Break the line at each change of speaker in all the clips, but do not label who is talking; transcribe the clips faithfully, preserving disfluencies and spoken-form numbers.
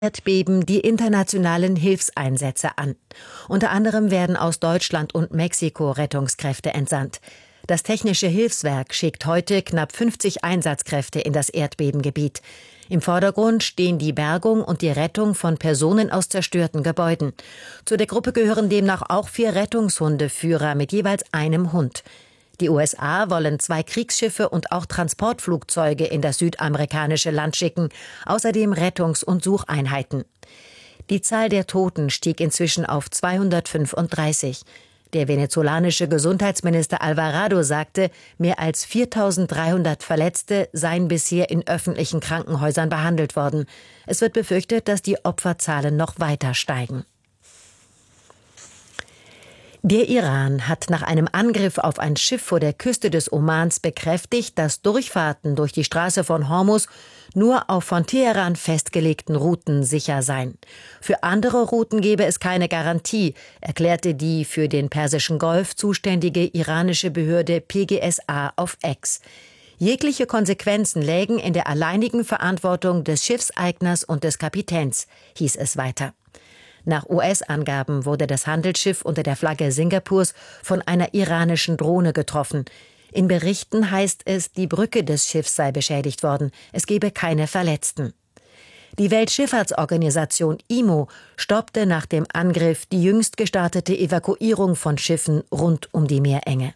Erdbeben die internationalen Hilfseinsätze an. Unter anderem werden aus Deutschland und Mexiko Rettungskräfte entsandt. Das Technische Hilfswerk schickt heute knapp fünfzig Einsatzkräfte in das Erdbebengebiet. Im Vordergrund stehen die Bergung und die Rettung von Personen aus zerstörten Gebäuden. Zu der Gruppe gehören demnach auch vier Rettungshundeführer mit jeweils einem Hund. Die U S A wollen zwei Kriegsschiffe und auch Transportflugzeuge in das südamerikanische Land schicken, außerdem Rettungs- und Sucheinheiten. Die Zahl der Toten stieg inzwischen auf zweihundertfünfunddreißig. Der venezolanische Gesundheitsminister Alvarado sagte, mehr als viertausenddreihundert Verletzte seien bisher in öffentlichen Krankenhäusern behandelt worden. Es wird befürchtet, dass die Opferzahlen noch weiter steigen. Der Iran hat nach einem Angriff auf ein Schiff vor der Küste des Omans bekräftigt, dass Durchfahrten durch die Straße von Hormuz nur auf von Teheran festgelegten Routen sicher seien. Für andere Routen gebe es keine Garantie, erklärte die für den Persischen Golf zuständige iranische Behörde P G S A auf X. Jegliche Konsequenzen lägen in der alleinigen Verantwortung des Schiffseigners und des Kapitäns, hieß es weiter. Nach U S-Angaben wurde das Handelsschiff unter der Flagge Singapurs von einer iranischen Drohne getroffen. In Berichten heißt es, die Brücke des Schiffs sei beschädigt worden. Es gebe keine Verletzten. Die Weltschifffahrtsorganisation I M O stoppte nach dem Angriff die jüngst gestartete Evakuierung von Schiffen rund um die Meerenge.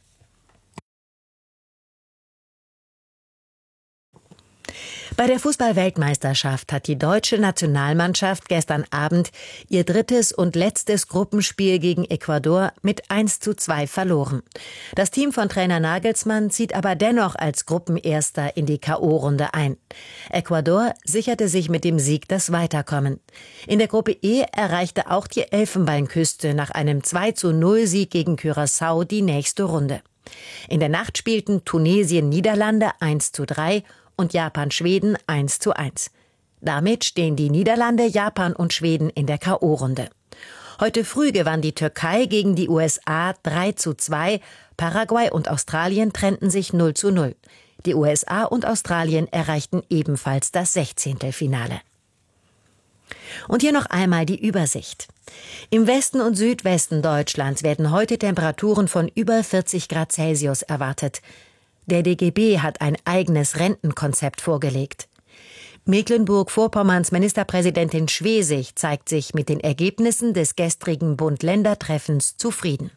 Bei der Fußball-Weltmeisterschaft hat die deutsche Nationalmannschaft gestern Abend ihr drittes und letztes Gruppenspiel gegen Ecuador mit eins zu zwei verloren. Das Team von Trainer Nagelsmann zieht aber dennoch als Gruppenerster in die K O-Runde ein. Ecuador sicherte sich mit dem Sieg das Weiterkommen. In der Gruppe E erreichte auch die Elfenbeinküste nach einem zwei zu null Sieg gegen Curaçao die nächste Runde. In der Nacht spielten Tunesien-Niederlande eins zu drei und Japan-Schweden eins zu eins. Damit stehen die Niederlande, Japan und Schweden in der K O-Runde. Heute früh gewann die Türkei gegen die U S A drei zu zwei, Paraguay und Australien trennten sich null zu null. Die U S A und Australien erreichten ebenfalls das Sechzehntelfinale. Und hier noch einmal die Übersicht. Im Westen und Südwesten Deutschlands werden heute Temperaturen von über vierzig Grad Celsius erwartet. Der D G B hat ein eigenes Rentenkonzept vorgelegt. Mecklenburg-Vorpommerns Ministerpräsidentin Schwesig zeigt sich mit den Ergebnissen des gestrigen Bund-Länder-Treffens zufrieden.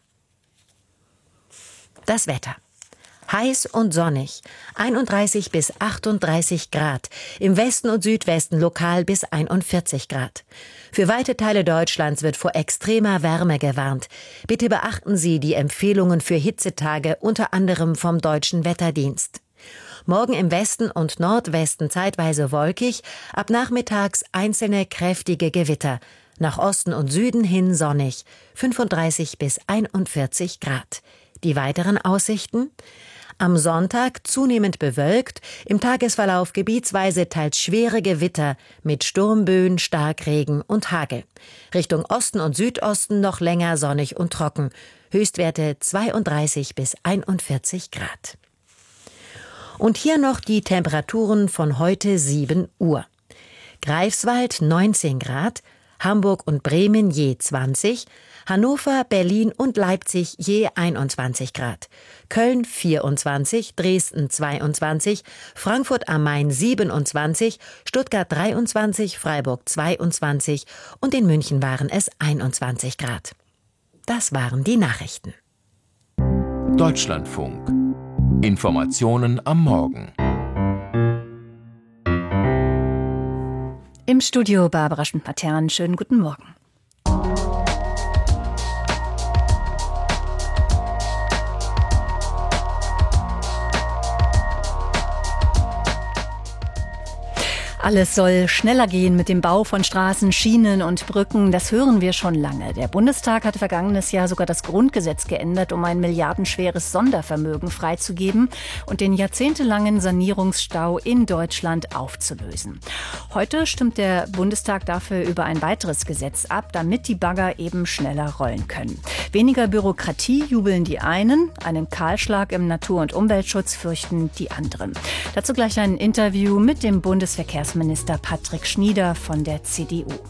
Das Wetter. Heiß und sonnig, einunddreißig bis achtunddreißig Grad, im Westen und Südwesten lokal bis einundvierzig Grad. Für weite Teile Deutschlands wird vor extremer Wärme gewarnt. Bitte beachten Sie die Empfehlungen für Hitzetage, unter anderem vom Deutschen Wetterdienst. Morgen im Westen und Nordwesten zeitweise wolkig, ab nachmittags einzelne kräftige Gewitter. Nach Osten und Süden hin sonnig, fünfunddreißig bis einundvierzig Grad. Die weiteren Aussichten? Am Sonntag zunehmend bewölkt, im Tagesverlauf gebietsweise teils schwere Gewitter mit Sturmböen, Starkregen und Hagel. Richtung Osten und Südosten noch länger sonnig und trocken. Höchstwerte zweiunddreißig bis einundvierzig Grad. Und hier noch die Temperaturen von heute sieben Uhr. Greifswald neunzehn Grad, Hamburg und Bremen je zwanzig, Hannover, Berlin und Leipzig je einundzwanzig Grad, Köln vierundzwanzig, Dresden zweiundzwanzig, Frankfurt am Main siebenundzwanzig, Stuttgart dreiundzwanzig, Freiburg zweiundzwanzig und in München waren es einundzwanzig Grad. Das waren die Nachrichten.
Deutschlandfunk. Informationen am Morgen.
Im Studio Barbara Schmidt-Matern. Schönen guten Morgen. Alles soll schneller gehen mit dem Bau von Straßen, Schienen und Brücken. Das hören wir schon lange. Der Bundestag hatte vergangenes Jahr sogar das Grundgesetz geändert, um ein milliardenschweres Sondervermögen freizugeben und den jahrzehntelangen Sanierungsstau in Deutschland aufzulösen. Heute stimmt der Bundestag dafür über ein weiteres Gesetz ab, damit die Bagger eben schneller rollen können. Weniger Bürokratie jubeln die einen, einen Kahlschlag im Natur- und Umweltschutz fürchten die anderen. Dazu gleich ein Interview mit dem Bundesverkehrsminister Verkehrsminister Patrick Schnieder von der C D U.